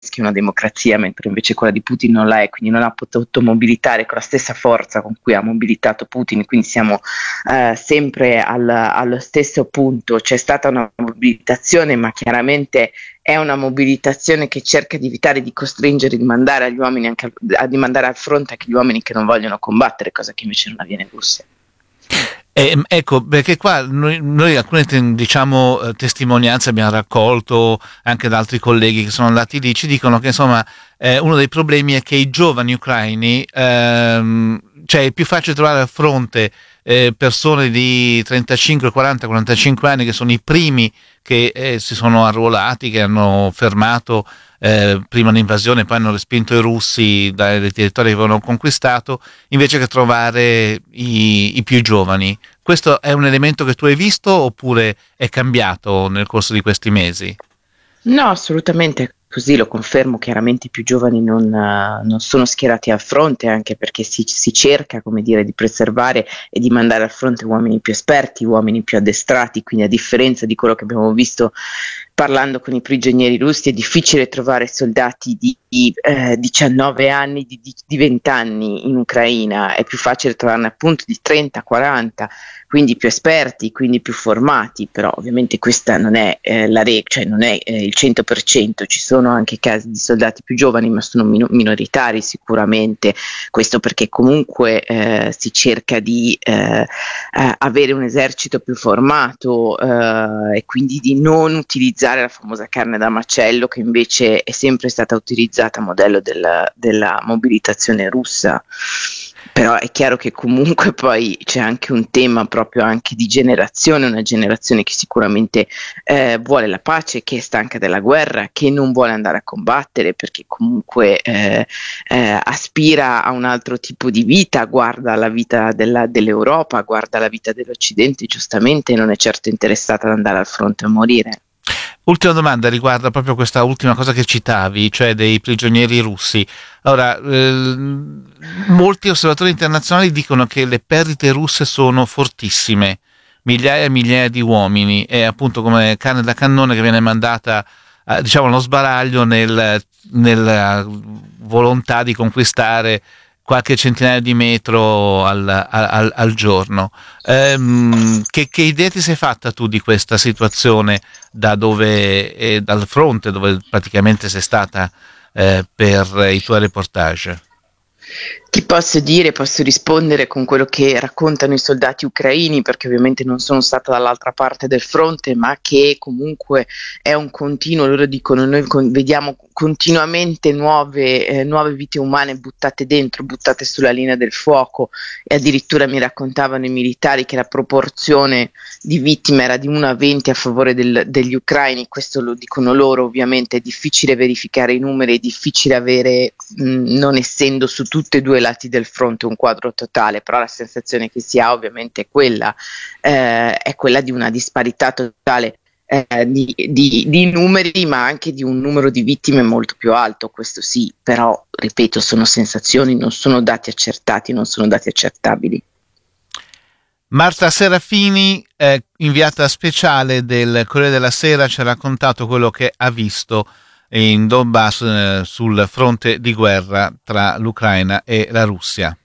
è una democrazia, mentre invece quella di Putin non la è, quindi non ha potuto mobilitare con la stessa forza con cui ha mobilitato Putin, quindi siamo sempre allo stesso punto. C'è stata una mobilitazione, ma chiaramente è una mobilitazione che cerca di evitare di costringere, di mandare agli uomini di mandare al fronte anche gli uomini che non vogliono combattere, cosa che invece non avviene in Russia. Ecco, perché qua noi alcune testimonianze abbiamo raccolto anche da altri colleghi che sono andati lì, ci dicono che insomma uno dei problemi è che i giovani ucraini, cioè è più facile trovare al fronte persone di 35, 40, 45 anni che sono i primi che si sono arruolati, che hanno fermato prima l'invasione, poi hanno respinto i russi dai territori che avevano conquistato, invece che trovare i più giovani. Questo è un elemento che tu hai visto oppure è cambiato nel corso di questi mesi? No, assolutamente così, lo confermo. Chiaramente i più giovani non sono schierati al fronte, anche perché si cerca, come dire, di preservare e di mandare al fronte uomini più esperti, uomini più addestrati, quindi a differenza di quello che abbiamo visto parlando con i prigionieri russi, è difficile trovare soldati di 19 anni, di 20 anni in Ucraina, è più facile trovarne appunto di 30, 40, quindi più esperti, quindi più formati, però ovviamente questa non è la regola, cioè non è il 100%, ci sono anche casi di soldati più giovani, ma sono minoritari sicuramente, questo perché comunque si cerca di avere un esercito più formato e quindi di non utilizzare la famosa carne da macello, che invece è sempre stata utilizzata a modello della mobilitazione russa. Però è chiaro che comunque poi c'è anche un tema proprio anche di generazione, una generazione che sicuramente vuole la pace, che è stanca della guerra, che non vuole andare a combattere perché comunque aspira a un altro tipo di vita, guarda la vita dell'Europa, guarda la vita dell'Occidente, giustamente non è certo interessata ad andare al fronte a morire. Ultima domanda riguarda proprio questa ultima cosa che citavi, cioè dei prigionieri russi. Allora, molti osservatori internazionali dicono che le perdite russe sono fortissime, migliaia e migliaia di uomini, e appunto come carne da cannone che viene mandata, diciamo, allo sbaraglio nella volontà di conquistare qualche centinaio di metro al giorno. Che idea ti sei fatta tu di questa situazione dal fronte dove praticamente sei stata per i tuoi reportage? Ti posso rispondere con quello che raccontano i soldati ucraini, perché ovviamente non sono stata dall'altra parte del fronte, ma che comunque è un continuo, loro dicono, noi vediamo continuamente nuove vite umane buttate sulla linea del fuoco, e addirittura mi raccontavano i militari che la proporzione di vittime era di 1 a 20 a favore degli ucraini. Questo lo dicono loro, ovviamente è difficile verificare i numeri, è difficile avere, non essendo su tutti e due i lati del fronte un quadro totale, però la sensazione che si ha ovviamente è quella di una disparità totale di numeri, ma anche di un numero di vittime molto più alto, questo sì, però ripeto, sono sensazioni, non sono dati accertati, non sono dati accertabili. Marta Serafini, inviata speciale del Corriere della Sera, ci ha raccontato quello che ha visto in Donbass, sul fronte di guerra tra l'Ucraina e la Russia.